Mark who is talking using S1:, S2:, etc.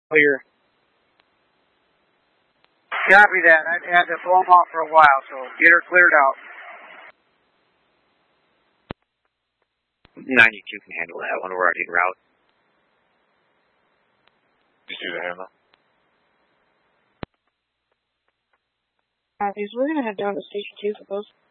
S1: Clear. Copy that. I had to blow them off for a while, so get her cleared out.
S2: 92 can handle that one. We're already en route.
S3: Just do the handle.
S4: We're gonna head down to Station 2 for post.